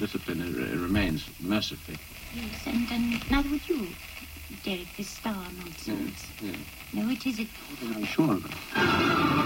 discipline remains, mercifully. Yes, and neither would you, Derek, this star nonsense. Yes. No, it isn't. I'm sure of it.